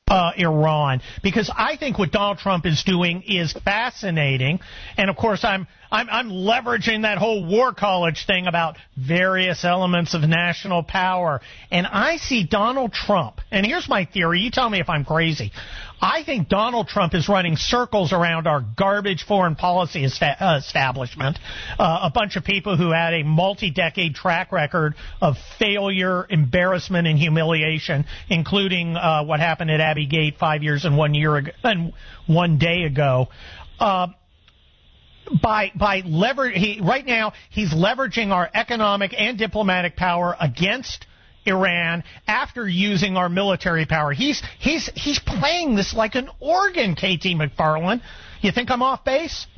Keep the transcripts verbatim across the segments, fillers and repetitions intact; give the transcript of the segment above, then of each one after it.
Uh, Iran, because I think what Donald Trump is doing is fascinating, and of course I'm I'm I'm leveraging that whole War College thing about various elements of national power, and I see Donald Trump, and here's my theory, you tell me if I'm crazy. I think Donald Trump is running circles around our garbage foreign policy esta- uh, establishment, uh, a bunch of people who had a multi-decade track record of failure, embarrassment, and humiliation, including uh, what happened at Abbey Gate five years and one year ago, and one day ago. Uh, by by lever, he, right now he's leveraging our economic and diplomatic power against Iran after using our military power. He's he's he's playing this like an organ, K T McFarland. You think I'm off base?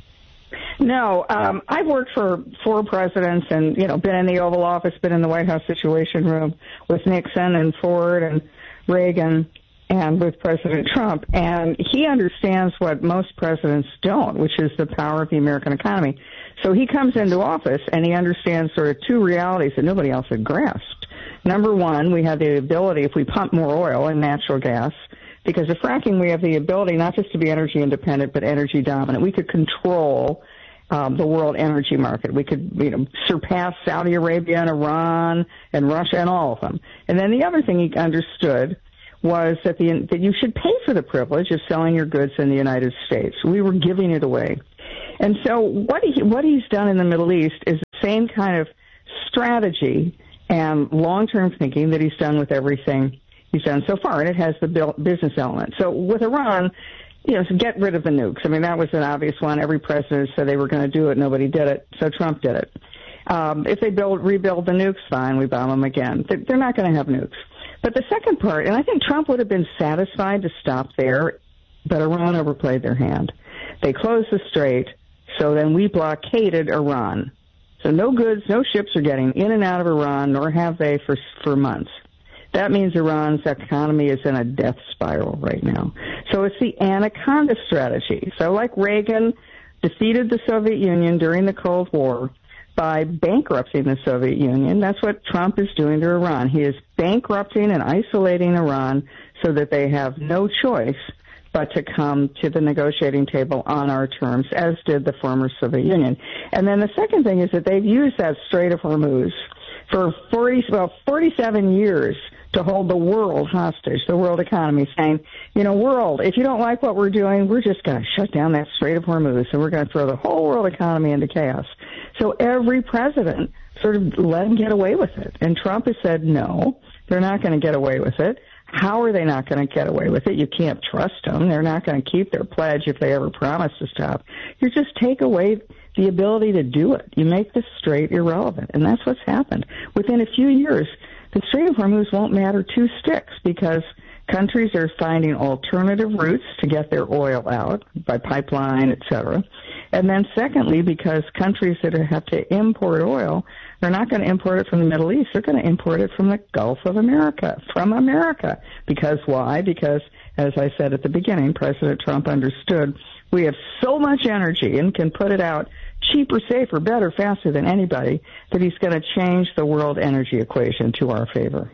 No, um, I've worked for four presidents and, you know, been in the Oval Office, been in the White House Situation Room with Nixon and Ford and Reagan and with President Trump, and he understands what most presidents don't, which is the power of the American economy. So he comes into office and he understands sort of two realities that nobody else had grasped. Number one, we have the ability, if we pump more oil and natural gas, because of fracking, we have the ability not just to be energy independent, but energy dominant. We could control um, the world energy market. We could, you know, surpass Saudi Arabia and Iran and Russia and all of them. And then the other thing he understood was that the that you should pay for the privilege of selling your goods in the United States. We were giving it away. And so what he, what he's done in the Middle East is the same kind of strategy and long-term thinking that he's done with everything he's done so far, and it has the business element. So with Iran, you know, so get rid of the nukes. I mean, that was an obvious one. Every president said they were going to do it. Nobody did it, so Trump did it. Um, if they build, rebuild the nukes, fine, we bomb them again. They're not going to have nukes. But the second part, and I think Trump would have been satisfied to stop there, but Iran overplayed their hand. They closed the strait, so then we blockaded Iran. So no goods, no ships are getting in and out of Iran, nor have they for for months. That means Iran's economy is in a death spiral right now. So it's the anaconda strategy. So like Reagan defeated the Soviet Union during the Cold War by bankrupting the Soviet Union, that's what Trump is doing to Iran. He is bankrupting and isolating Iran so that they have no choice but to come to the negotiating table on our terms, as did the former Soviet Union. And then the second thing is that they've used that Strait of Hormuz for forty, well, forty-seven years to hold the world hostage, the world economy, saying, you know, world, if you don't like what we're doing, we're just going to shut down that Strait of Hormuz, and we're going to throw the whole world economy into chaos. So every president sort of let him get away with it. And Trump has said, no, they're not going to get away with it. How are they not going to get away with it? You can't trust them. They're not going to keep their pledge if they ever promise to stop. You just take away the ability to do it. You make the strait irrelevant, and that's what's happened. Within a few years, the Strait of Hormuz won't matter two sticks because countries are finding alternative routes to get their oil out by pipeline, et cetera. And then secondly, because countries that have to import oil, they're not going to import it from the Middle East. They're going to import it from the Gulf of America, from America. Because why? Because, as I said at the beginning, President Trump understood we have so much energy and can put it out cheaper, safer, better, faster than anybody that he's going to change the world energy equation to our favor.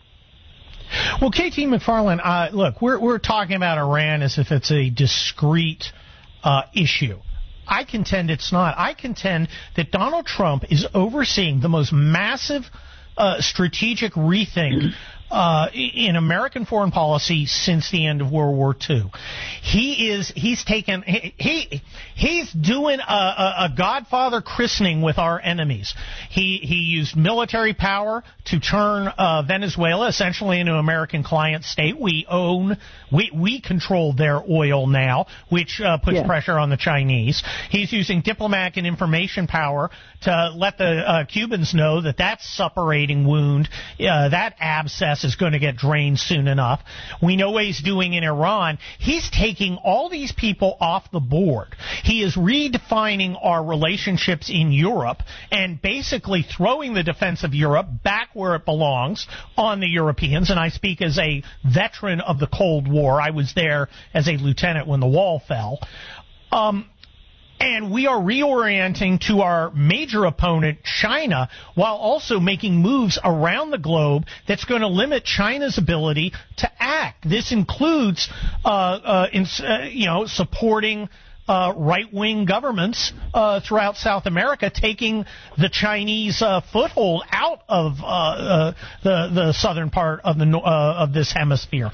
Well, K T McFarland, uh, look, we're we're talking about Iran as if it's a discrete uh, issue. I contend it's not. I contend that Donald Trump is overseeing the most massive uh, strategic rethink uh, in American foreign policy since the end of World War Two. He is he's taken he, he he's doing a, a, a Godfather christening with our enemies. He he used military power to turn uh, Venezuela essentially into an American client state. We own we we control their oil now, which uh, puts yeah. pressure on the Chinese. He's using diplomatic and information power to let the uh, Cubans know that that suppurating wound, uh, that abscess is going to get drained soon enough. We know what he's doing in Iran. He's taking all these people off the board. He is redefining our relationships in Europe and basically throwing the defense of Europe back where it belongs on the Europeans. And I speak as a veteran of the Cold War. I was there as a lieutenant when the wall fell. Um, And we are reorienting to our major opponent, China, while also making moves around the globe that's going to limit China's ability to act. This includes, uh, uh, in, uh, you know, supporting uh, right-wing governments uh, throughout South America, taking the Chinese uh, foothold out of uh, uh, the the southern part of the uh, of this hemisphere.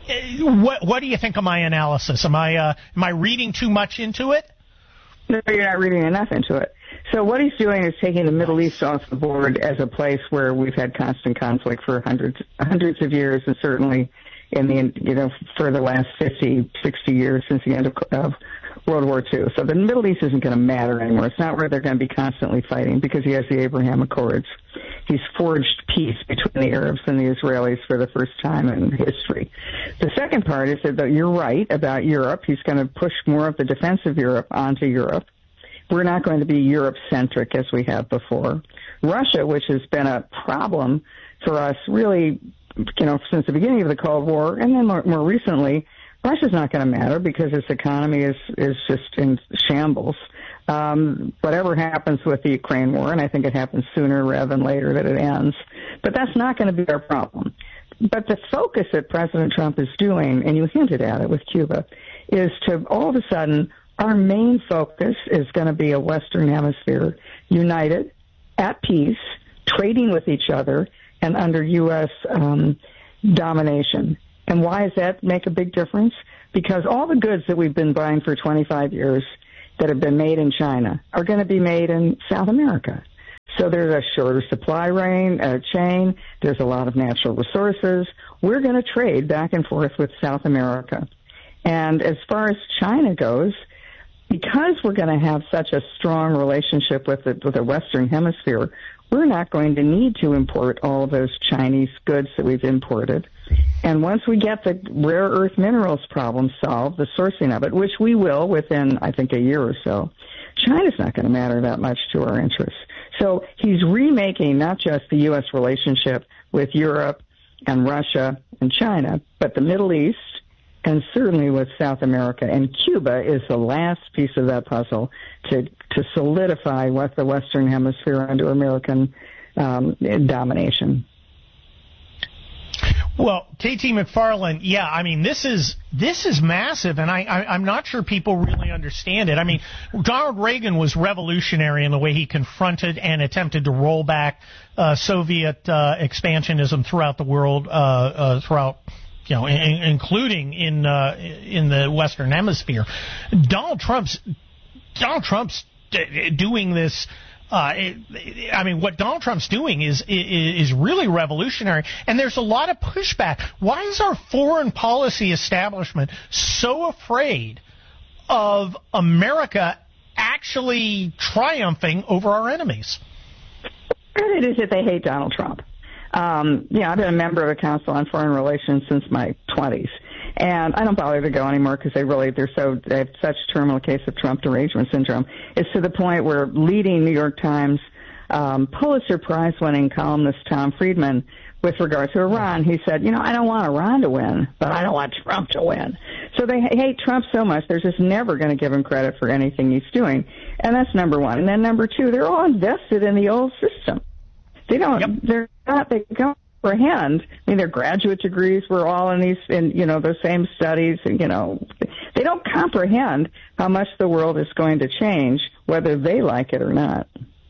What what do you think of my analysis? Am I uh, am I reading too much into it? No, you're not reading enough into it. So what he's doing is taking the Middle East off the board as a place where we've had constant conflict for hundreds hundreds of years, and certainly in the you know for the last fifty, sixty years since the end of, of World War Two. So the Middle East isn't going to matter anymore. It's not where they're going to be constantly fighting because he has the Abraham Accords. He's forged peace between the Arabs and the Israelis for the first time in history. The second part is that you're right about Europe. He's going to push more of the defensive Europe onto Europe. We're not going to be Europe-centric as we have before. Russia, which has been a problem for us really, you know, since the beginning of the Cold War, and then more, more recently, Russia's not going to matter because its economy is, is just in shambles. Um, whatever happens with the Ukraine war, and I think it happens sooner rather than later that it ends, but that's not going to be our problem. But the focus that President Trump is doing, and you hinted at it with Cuba, is to all of a sudden our main focus is going to be a Western Hemisphere united, at peace, trading with each other, and under U S um, domination. And why does that make a big difference? Because all the goods that we've been buying for twenty-five years that have been made in China are going to be made in South America. So there's a shorter supply chain, uh, chain. There's a lot of natural resources. We're going to trade back and forth with South America. And as far as China goes, because we're going to have such a strong relationship with the, with the Western Hemisphere, we're not going to need to import all of those Chinese goods that we've imported. And once we get the rare earth minerals problem solved, the sourcing of it, which we will within, I think, a year or so, China's not going to matter that much to our interests. So he's remaking not just the U S relationship with Europe and Russia and China, but the Middle East, and certainly with South America. And Cuba is the last piece of that puzzle to, to solidify what the Western Hemisphere under American um, domination. Well, K T McFarland, yeah, I mean, this is this is massive, and I, I, I'm not sure people really understand it. I mean, Donald Reagan was revolutionary in the way he confronted and attempted to roll back uh, Soviet uh, expansionism throughout the world, uh, uh, throughout, you know, in, including in uh, in the Western Hemisphere. Donald Trump's Donald Trump's doing this. Uh, I mean, what Donald Trump's doing is, is is really revolutionary, and there's a lot of pushback. Why is our foreign policy establishment so afraid of America actually triumphing over our enemies? It is that they hate Donald Trump. Um, yeah, I've been a member of the Council on Foreign Relations since my twenties. And I don't bother to go anymore because they really, they're so, they have such terminal case of Trump derangement syndrome. It's to the point where leading New York Times um, Pulitzer Prize winning columnist Tom Friedman, with regard to Iran, he said, you know, I don't want Iran to win, but I don't want Trump to win. So they hate Trump so much, they're just never going to give him credit for anything he's doing. And that's number one. And then number two, they're all invested in the old system. They don't, yep. they're not, they don't comprehend. I mean, their graduate degrees were all in these, in, you know, those same studies, and, you know, they don't comprehend how much the world is going to change, whether they like it or not.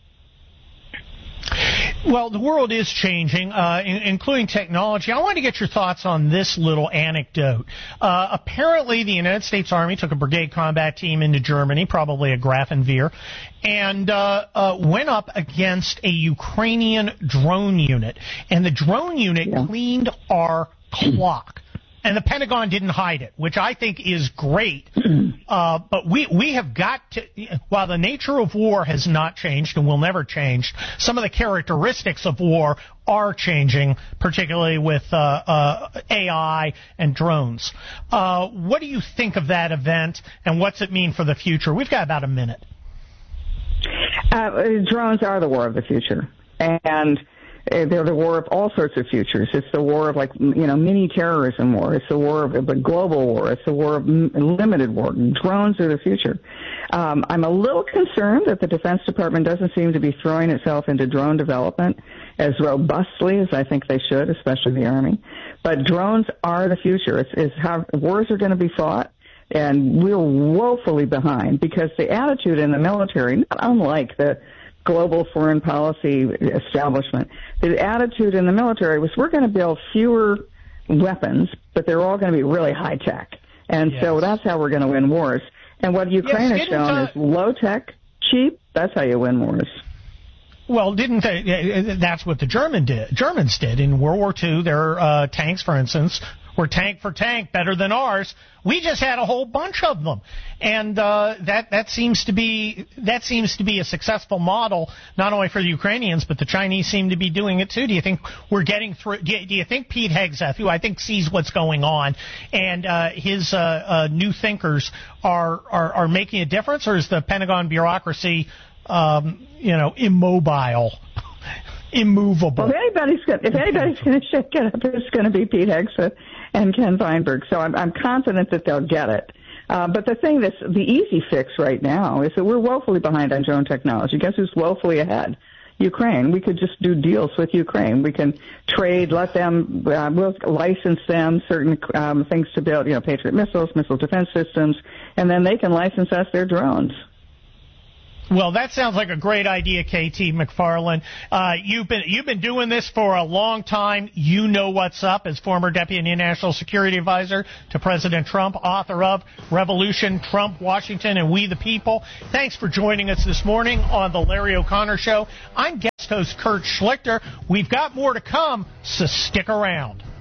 Well, the world is changing, uh, in, including technology. I want to get your thoughts on this little anecdote. Uh, apparently, the United States Army took a brigade combat team into Germany, probably a Grafenwehr, and uh, uh, went up against a Ukrainian drone unit. And the drone unit yeah. cleaned our clock. And the Pentagon didn't hide it, which I think is great. Uh, but we, we have got to, while the nature of war has not changed and will never change, some of the characteristics of war are changing, particularly with uh, uh, A I and drones. Uh, what do you think of that event, and what's it mean for the future? We've got about a minute. Uh, drones are the war of the future. And they're the war of all sorts of futures. It's the war of, like, you know, mini terrorism war. It's the war of a global war. It's the war of limited war. Drones are the future. Um, I'm a little concerned that the Defense Department doesn't seem to be throwing itself into drone development as robustly as I think they should, especially the Army. But drones are the future. It's, it's how wars are going to be fought, and we're woefully behind because the attitude in the military, not unlike the global foreign policy establishment, the attitude in the military was we're going to build fewer weapons, but they're all going to be really high tech. And yes. so that's how we're going to win wars. And what Ukraine yes, has shown uh, is low tech, cheap. That's how you win wars. Well, didn't they, that's what the German did, Germans did in World War Two. Their uh, tanks, for instance, were tank for tank better than ours. We just had a whole bunch of them, and uh, that that seems to be that seems to be a successful model not only for the Ukrainians, but the Chinese seem to be doing it too. Do you think we're getting through? Do you, do you think Pete Hegseth, who I think sees what's going on, and uh, his uh, uh, new thinkers are, are are making a difference, or is the Pentagon bureaucracy, um, you know, immobile? Immovable. Well, if anybody's going, if anybody's going to shake it up, it's going to be Pete Hegseth and Ken Feinberg. So I'm, I'm confident that they'll get it. Uh, but the thing that's the easy fix right now is that we're woefully behind on drone technology. Guess who's woefully ahead? Ukraine. We could just do deals with Ukraine. We can trade, let them, uh, we'll license them certain um, things to build, you know, Patriot missiles, missile defense systems, and then they can license us their drones. Well, that sounds like a great idea, K T McFarland. Uh, you've been you've been doing this for a long time. You know what's up as former Deputy National Security Advisor to President Trump, author of Revolution, Trump, Washington, and We the People. Thanks for joining us this morning on the Larry O'Connor Show. I'm guest host Kurt Schlichter. We've got more to come, so stick around.